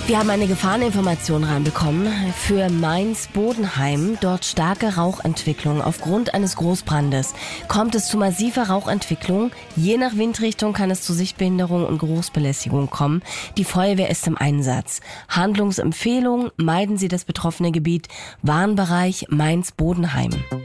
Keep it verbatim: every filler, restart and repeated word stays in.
Wir haben eine Gefahreninformation reinbekommen für Mainz-Bodenheim. Dort starke Rauchentwicklung aufgrund eines Großbrandes. Kommt es zu massiver Rauchentwicklung? Je nach Windrichtung kann es zu Sichtbehinderung und Geruchsbelästigung kommen. Die Feuerwehr ist im Einsatz. Handlungsempfehlung: meiden Sie das betroffene Gebiet. Warnbereich Mainz-Bodenheim.